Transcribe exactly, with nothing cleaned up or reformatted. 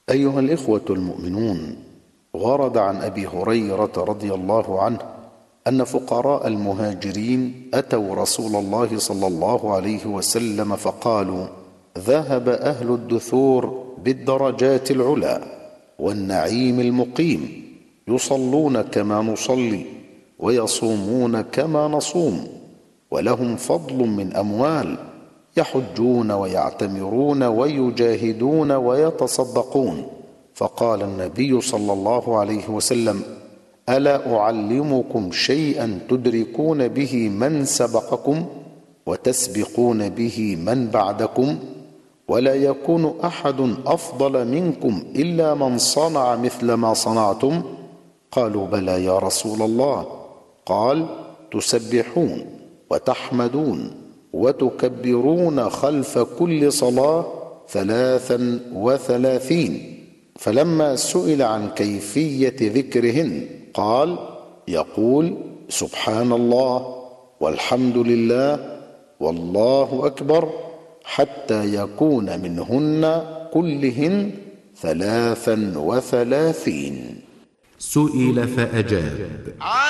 أيها الإخوة المؤمنون، ورد عن أبي هريرة رضي الله عنه أن فقراء المهاجرين أتوا رسول الله صلى الله عليه وسلم فقالوا: ذهب أهل الدثور بالدرجات العلى والنعيم المقيم، يصلون كما نصلي ويصومون كما نصوم، ولهم فضل من أموال، يحجون ويعتمرون ويجاهدون ويتصدقون. فقال النبي صلى الله عليه وسلم: ألا أعلمكم شيئا تدركون به من سبقكم وتسبقون به من بعدكم؟ ولا يكون أحد أفضل منكم إلا من صنع مثل ما صنعتم. قالوا: بلى يا رسول الله. قال: تسبحون وتحمدون وتكبرون خلف كل صلاة ثلاثا وثلاثين. فلما سئل عن كيفية ذكرهن قال: يقول: سبحان الله والحمد لله والله أكبر، حتى يكون منهن كلهن ثلاثا وثلاثين. سئل فأجاب: